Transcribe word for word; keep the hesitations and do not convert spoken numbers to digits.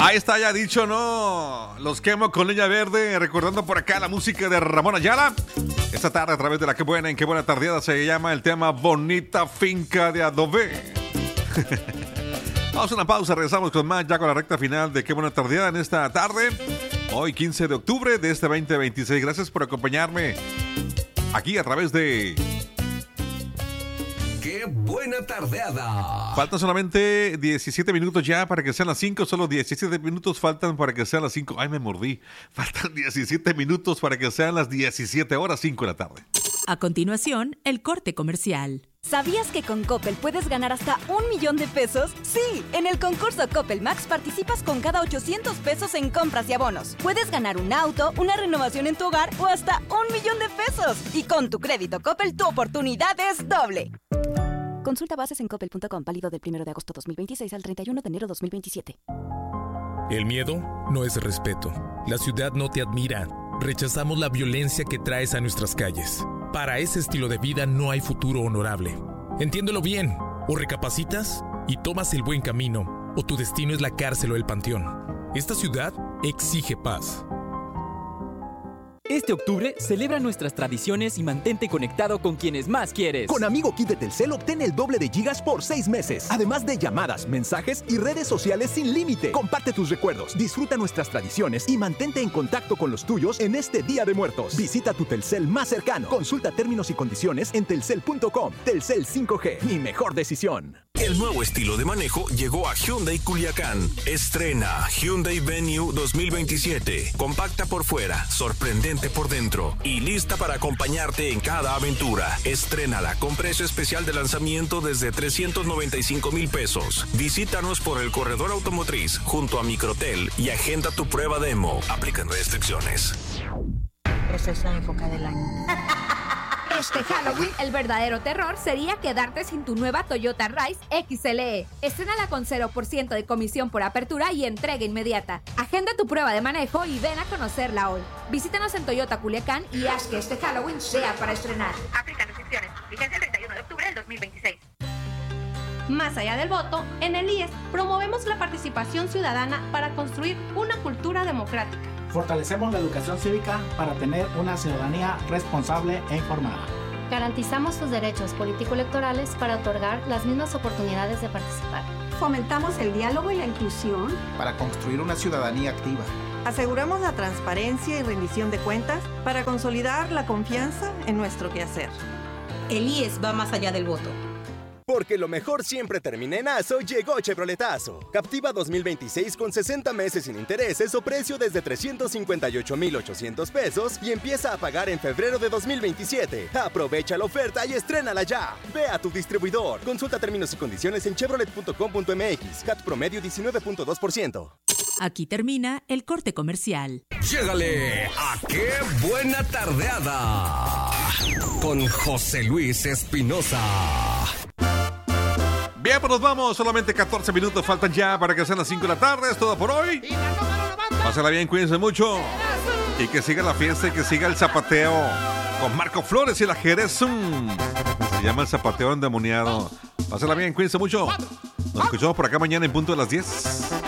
Ahí está ya dicho, ¿no? Los quemo con leña verde, recordando por acá la música de Ramón Ayala. Esta tarde a través de la Qué Buena, en Qué Buena Tardeada se llama el tema Bonita Finca de Adobe. Vamos a una pausa, regresamos con más ya con la recta final de Qué Buena Tardeada en esta tarde. Hoy quince de octubre de este veinte veintiséis. Gracias por acompañarme aquí a través de... ¡Qué buena tardeada! Faltan solamente diecisiete minutos ya para que sean las cinco. Solo diecisiete minutos faltan para que sean las cinco. Ay, me mordí. Faltan diecisiete minutos para que sean las diecisiete horas cinco de la tarde. A continuación, el corte comercial. ¿Sabías que con Coppel puedes ganar hasta un millón de pesos? Sí, en el concurso Coppel Max participas con cada ochocientos pesos en compras y abonos. Puedes ganar un auto, una renovación en tu hogar o hasta un millón de pesos. Y con tu crédito Coppel, tu oportunidad es doble. Consulta bases en coppel punto com, válido del primero de agosto dos mil veintiséis al treinta y uno de enero dos mil veintisiete. El miedo no es respeto. La ciudad no te admira. Rechazamos la violencia que traes a nuestras calles. Para ese estilo de vida no hay futuro honorable. Entiéndelo bien. O recapacitas y tomas el buen camino, o tu destino es la cárcel o el panteón. Esta ciudad exige paz. Este octubre, celebra nuestras tradiciones y mantente conectado con quienes más quieres. Con Amigo Kit de Telcel obtén el doble de gigas por seis meses. Además de llamadas, mensajes y redes sociales sin límite. Comparte tus recuerdos, disfruta nuestras tradiciones y mantente en contacto con los tuyos en este Día de Muertos. Visita tu Telcel más cercano. Consulta términos y condiciones en telcel punto com. Telcel cinco G, mi mejor decisión. El nuevo estilo de manejo llegó a Hyundai Culiacán. Estrena Hyundai Venue dos mil veintisiete. Compacta por fuera, sorprendente por dentro y lista para acompañarte en cada aventura. Estrénala con precio especial de lanzamiento desde trescientos noventa y cinco mil pesos. Visítanos por el corredor automotriz junto a Microtel y agenda tu prueba demo. Aplican restricciones. Esa es la época del año. Este Halloween, el verdadero terror sería quedarte sin tu nueva Toyota Rise X L E. Estrénala con cero por ciento de comisión por apertura y entrega inmediata. Agenda tu prueba de manejo y ven a conocerla hoy. Visítanos en Toyota Culiacán y haz que este Halloween sea para estrenar. Aplican restricciones. Vigencia el treinta y uno de octubre del dos mil veintiséis. Más allá del voto, en el I E S promovemos la participación ciudadana para construir una cultura democrática. Fortalecemos la educación cívica para tener una ciudadanía responsable e informada. Garantizamos sus derechos político-electorales para otorgar las mismas oportunidades de participar. Fomentamos el diálogo y la inclusión para construir una ciudadanía activa. Aseguramos la transparencia y rendición de cuentas para consolidar la confianza en nuestro quehacer. El I E S va más allá del voto. Porque lo mejor siempre termina en Aso, llegó Chevroletazo. Captiva dos mil veintiséis con sesenta meses sin intereses o precio desde trescientos cincuenta y ocho mil ochocientos pesos y empieza a pagar en febrero de dos mil veintisiete. Aprovecha la oferta y estrénala ya. Ve a tu distribuidor. Consulta términos y condiciones en chevrolet punto com punto m x. C A T promedio diecinueve punto dos por ciento. Aquí termina el corte comercial. Llégale a Qué Buena Tardeada con José Luis Espinosa. Bien, pues nos vamos. Solamente catorce minutos faltan ya para que sean las cinco de la tarde. Es todo por hoy. Pásala bien, cuídense mucho. Y que siga la fiesta y que siga el zapateo con Marco Flores y la Jerez. Se llama el zapateo endemoniado. Pásala bien, cuídense mucho. Nos escuchamos por acá mañana en punto de las diez.